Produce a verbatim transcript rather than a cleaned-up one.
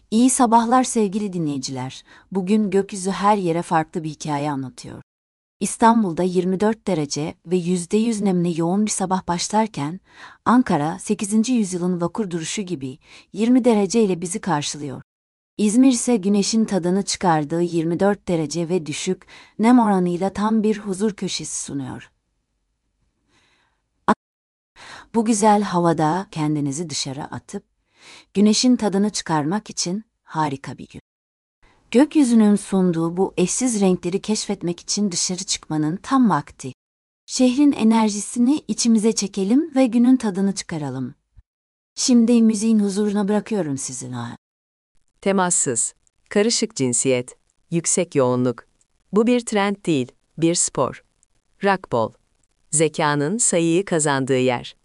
İyi sabahlar sevgili dinleyiciler. Bugün gökyüzü her yere farklı bir hikaye anlatıyor. İstanbul'da yirmi dört derece ve yüzde yüz nemli yoğun bir sabah başlarken, Ankara sekizinci yüzyılın vakur duruşu gibi yirmi derece ile bizi karşılıyor. İzmir ise güneşin tadını çıkardığı yirmi dört derece ve düşük nem oranıyla tam bir huzur köşesi sunuyor. Bu güzel havada kendinizi dışarı atıp, güneşin tadını çıkarmak için harika bir gün. Gökyüzünün sunduğu bu eşsiz renkleri keşfetmek için dışarı çıkmanın tam vakti. Şehrin enerjisini içimize çekelim ve günün tadını çıkaralım. Şimdi müziğin huzuruna bırakıyorum sizi. Temassız, karışık cinsiyet, yüksek yoğunluk. Bu bir trend değil, bir spor. Rockball. Zekanın sayıyı kazandığı yer.